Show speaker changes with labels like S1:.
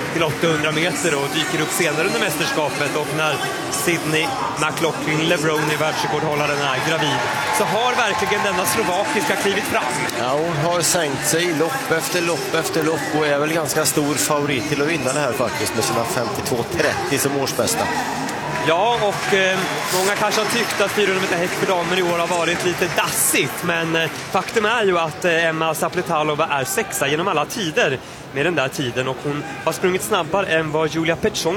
S1: till 800 meter och dyker upp senare under mästerskapet. Och när Sydney McLaughlin-Levrone, världsrekordhållaren, är gravid, så har verkligen denna slovakiska klivit fram.
S2: Ja, hon har sänkt sig lopp efter lopp efter lopp och är väl ganska stor favorit till att vinna det här faktiskt med sina 52,30 som årsbästa.
S1: Ja, och många kanske har tyckt att 400 meter häck för damer i år har varit lite dassigt. Men faktum är ju att Emma Zapletalova är sexa genom alla tider med den där tiden. Och hon har sprungit snabbare än vad Julia Petson